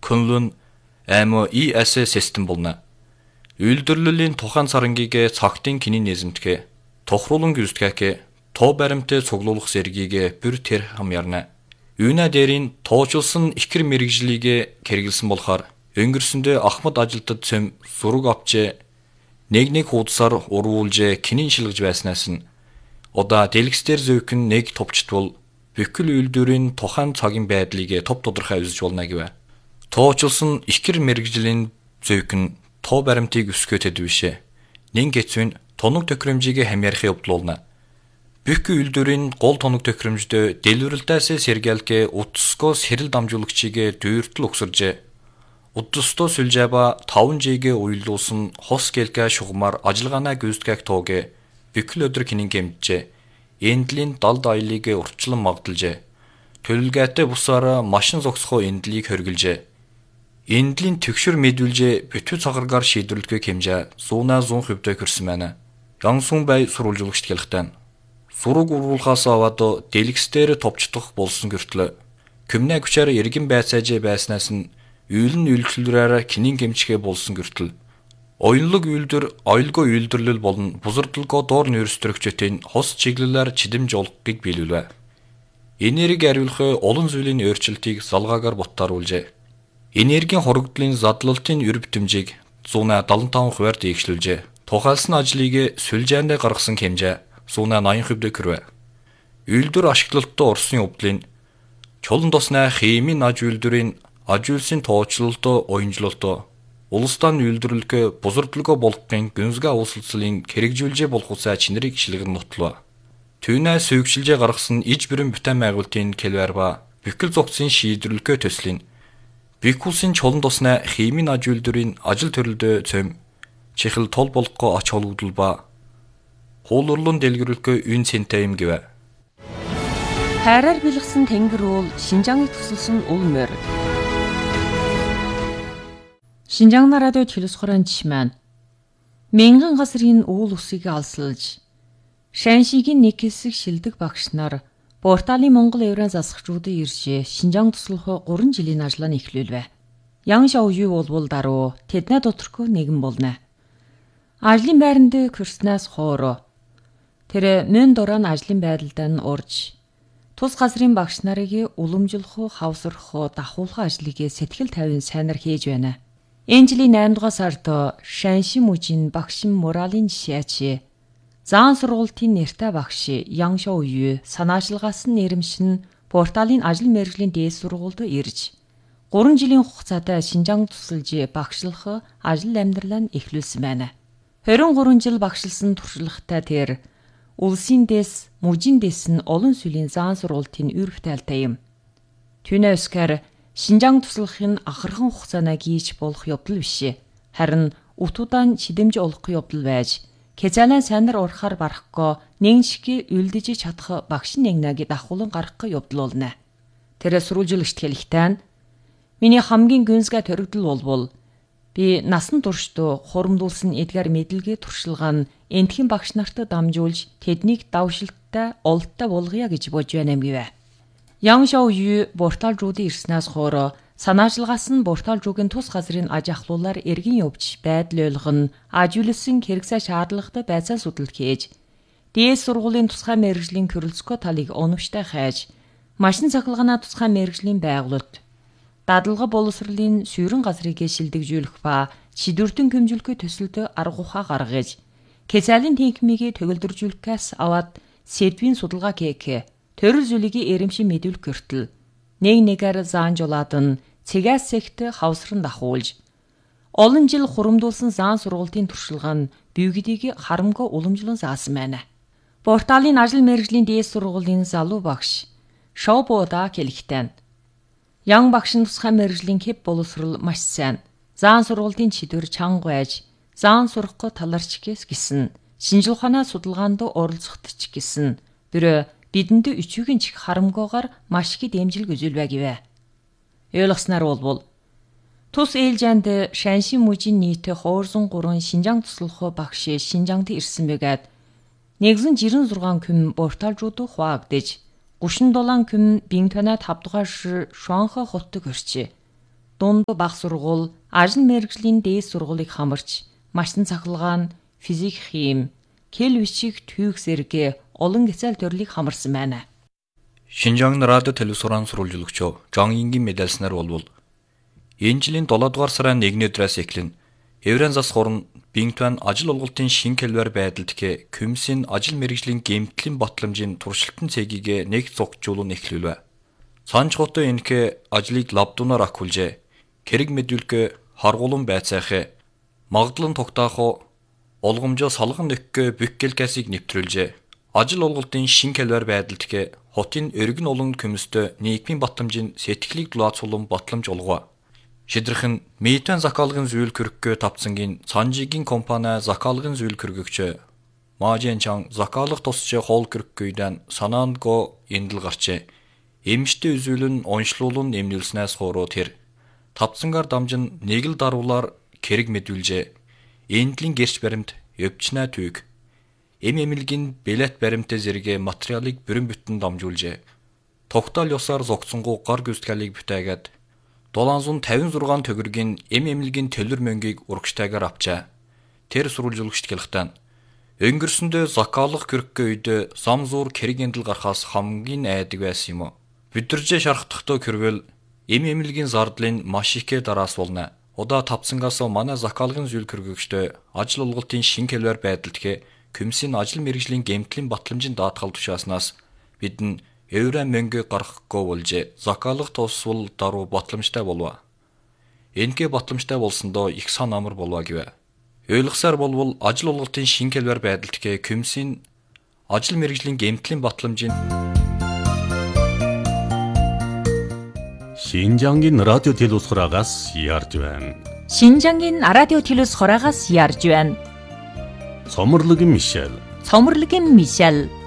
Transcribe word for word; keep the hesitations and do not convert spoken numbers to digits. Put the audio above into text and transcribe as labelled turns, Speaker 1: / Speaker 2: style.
Speaker 1: Kunlun amo и эс систем болно. Үйлдвэрлэлийн тухайн царангийг цагтын киний нээзэмтгэ, тухруулан гүйцэтгэх, тоо баримтаа цуглуулах зэргийг бүр тэр хам ярна. Юуна дээрийн тоочулсан ихэр мэрэгжлийг хэрэгэлсэн болохоор өнгөрсөндөө Ахмад ажилтад цэм зураг авч нэг нэг хуудасаар урвуулж киний шилгэж байснаас нь удаа дэлгэцээр зөөхөн нэг товчтвол бүхэл үйлдвэрийн тухайн цагийн байдлыг топ тодорхой үзэж болно гэв. Тоочулсан ихэр мэрэгжлийн зөөхөн тоо баримтыг өсгөөд бишээ. Нин гэцвэн тоног тохиромжийг хамаарах явдлуулна. Бүхэл үйлдвэрийн гол тоног тохиромжд дэлгэрэлтээс сэргээлгээ утаскоос хэрэл дамжуулагчийг дүүртэл өгсөрж удастоо сүлжээба таван жигээ уйлуулсан хос гэлгээ шугамар ажиллагаанаа гүйцэтгэх тоог бүхэл өдөр кинин гэмжээ. Эндлийн далд аялыг урчлан магдалжээ. Төлөлгээтэй бусаар машин зогсохоо эндлийг хоригилжээ. Эндлийн төгшөр мэдүүлж бүтүү цагаргаар шийдвэрлэхээ хэмжээ зуунаа зуун хөвдөө хөрсөн байна. Янсун бай сурвалжуулагчд хэлэхтэн. Сураг уруулахаас аваад дэлгэцээр товчдох болсон гэртлээ. Көмнэ хүчээр эргэн байцааж байснаас нь үйлэн үйлчлэрээр кинин гэмчгээ болсон гэртэл. Оюнлог үйлдвэр, оюлгой үйлдвэрлэл болон бузардлагоо доор нөөцтөрөгчөтийн хос чиглэлээр чидэмж олгохыг биелүүлвэ. Энерги ариулах олон зүйлийн өөрчлөлтийг залгаагаар буттааруулжээ. Энергийн хорогдлын задлалтын үр бүтэмжийг зуунаа дадлан таван хувиар дээгшлүүлжээ. Тухайлсан ажлыг сүлжээндээ гаргасан хэмжээ зуунаа наян хувьд хүрвэ. Үйлдвэр ашиглалттай Оросын өвдлын чулан тоснаа химийн аж үйлдвэрийн аж үйлсийн тоочлолт уянжлалт улстан үйлдвэрлэх бузардлагоо болгохын гүнзгий уулсалцлын хэрэгжүүлжээ болох усаа чинэрийг шилгэн нотлоо. Түүнээ сүйгшилжээ гаргасан иж бүрэн бүтээн байгуулалтын келвэр ба бүхэл зогцын шийдвэрлэхээ төслийн Бикулсын чулан тоснаа химийн аж үйлдвэрийн ажил төрөлдөө цэм чихэл тол болгоо ач холбогдол ба хуулурлан дэлгэрүүлэхээ үн цэнтэй юм гэвэ.
Speaker 2: Хайраар бэлгсэн тэнгэр уул Шинжааныг тусалсан уул морь. Шинжаан радио төлөс хоранч маань мянган гасрын уул усыг алсалж Шаншигийн нэг хэсэг шилдэг багш нар Порталын Монгол еврей засагчдад ирж Шинжаан туслах гурван жилийн ажлаа эхлүүлвэ. Ян шоу юу болвол даруй тэднээ доторх нэгэн болно. Ажлын байранд курснаас хоор тэр мөн дорон ажлын байдалд нь урж тус газрын багш нарыг уламжлах, хавсрах, дахуулах ажлыг сэтгэл тавин сайнаар хийж байна. Энэ жилийн наймд дугаар сард Шанши мужийн багш моралын жишээч Заан сургуулийн нэртэй багш Ян шоу юу санаачилгаас нь нэрмшин Порталын ажил мэргэжлийн дээд сургуульд ирж гурван жилийн хугацаатай Шинжаан тусалж багшлах ажил амьдралаа эхлүүлсэн байна. хорин гурван жил багшилсан туршлагатай тэр улсын дэс, мужийн дэс нь олон сүлийн заан сургуулийн үр бүтээлтэй юм. Түүнээ өскөр Шинжаан туслахын ахархан хугацаанаа гийж болох явдал биш. Харин утудаан чидэмж олох явдал байж Кэзанаа сайнар урахаар барахгүй нэгэн шиг үлдэж чадах багш нэгнэг дахуулан гарах явдал болно. Тэр сурвалжуулагчд хэлэхдээ миний хамгийн гүнзгий төрөгдөл болвол би насан туршид хурамдуулсан эдгээр мэдлэгээ туршилгаа нь энтхэн багш нарт дамжуулж тэднийг давшилттай олдтой болгоё гэж бодж байна гэвэ. Ян шоу юу Порталжуудын ирснээс хойш санаачилгаас нь Порталжуугийн тус газрын аж ахлуулаар эргэн явж байдал ойлгон ажиулсан хэрэгсээ шаардлагатай байцаа судал хийж дээд сургуулийн тусгай мэргэжлийн Крылцко талыг оновчтой хайж машин цахилгааны тусгай мэргэжлийн байгуулалт дадлага боловсролын сүйрэн газрыг шилдэгжүүлэх ба шидвэртэн хэмжүүлэхүй төсөлд арга ухаа гаргаж Кэзалийн тэнхмийг төгөлдржүүлэхээс аваад сэдвийн судалгаа хийх төрөл зүйлийг эрэмшин мэдүүлэх гэртэл нэг нэгээр заанжуулаад нь цэгээс сэгт хавсран дахуулж олон жил хурамдуулсан заан сургуулийн туршилгаа нь бивгдийг харамгүй уламжлан заасан байна. Порталын ажил мэргэжлийн дээд сургуулийн залуу багш Шоубода хэлэхдээ Ян багш нь тусгай мэргэжлийн хэв боловсрол маш сайн. Заан сургуулийн чидвэр чанга байж заан сурах таларч гэсэн шинжлэх ухааны судалгаанд оролцоход ч гэсэн бүр бидэнд өчүүгийн чих харамгүйгээр маш их дэмжлэг үзүүлвэ гэвэ. Ойлгосноор болвол тус ээлжинд Шанши мужийн нийт хуурсан гурван Шинжаан туслах багш Шинжаанд ирсэн бэгээд нэгэн жирэн зургаан күм Порталжууд хуваагдж гушин долоон күм Бинтона тав дугаар Шуанхэ хотод гэрчээ. дунд бага сургууль, ажил мэргэжлийн дээд сургуулийг хамарч, машин цахилгаан, физик, хим, кэл бичиг, түйх зэрэг олон гяцаал төрлийг хамарсан байна.
Speaker 1: Шинжаан радио телевизорын сурвалжлагч Жон Ингийн мэдээлснээр болвол энэ жилийн долоо дугаар сарын нэгний өдрөөс эхлэн Еврейн засах орн Бинтван ажил олголтын шин хэлбэр байдалд комиссийн ажил мэргэжлийн гэмтлийн батламжийн туршилтын цэгийг нэг зогсжуулан эхлүүлв. Санчгото энэхэ ажлыг лабдунаар ахуулжээ. Хэрэг мэдүүлгэ харгуулан байцаах магадлан тогтоох олгомжоо салган нөхгөө бүкгэлкасыг нэвтрүүлжээ. Ажил олголтын шин хэлбэр байдалд хотын өргөн олон комисстэй нийгмийн батламжийн сэтгэлийг дулаацуулан батламж олгоо. Шидрхэн Митэн закалгын зүйл көргөө тавцангийн Санжигийн компани закалгын зүйл көргөгч Маженчан закалгах тусчээ хоол көргөөдөн санаандго эндэл гарчээ. Эмчтэй үзүүлэн онцлуулан эмнүүлснээс хоороо тэр тавцангаар дамжин нэг л даруулаар хэрэг мэдүүлжээ. Эндлийн гэрч баримт өвчнээ түйг. Эм эмнэлгийн билет баримтаа зэрэг материалыг бүрэн бүтэн дамжуулжээ. Тогтоол ёсоор зогцонгуу гар гүйцэтгэлийг бүтээгээд долоон тавин зургаан төгрөгийн эм эмнэлгийн төлөр мөнгийг урагштайгаар авчаа. Тэр сурвалжуулагчд гэлхтэн өнгөрсөндөө закалах көргөө үед самзуур хэрэг эндэл гарахаас хамгийн айдаг байсан юм. Бүдэржээ шархтахдаа көрвөл эм эмнэлгийн зардлын маш ихэ дараас болно. Удаа тавцангаас манай закалгын зүйл көргөгчтэй ажил олголтын шин хэлбэр байдалд комиссийн ажил мэргэжлийн гэмтлийн батламжийн даатгал тушааснаас бидэн Еврейн мөнгө гаргахгүй болжээ. Закалах тусвал даруй батламжтай болов. Энэгээ батламжтай болсондоо их сан амар болов гэв. Ойлгосоор болвол ажил олголтын шин хэлбэр байдалд комиссийн ажил мэргэжлийн гэмтлийн батламжийн
Speaker 3: Шинжаангийн радио телевизороогаас ярьж байна.
Speaker 2: Шинжаангийн радио телевизороогаас ярьж байна.
Speaker 3: Цоморлогийн Мишель.
Speaker 2: Цоморлогийн Мишель.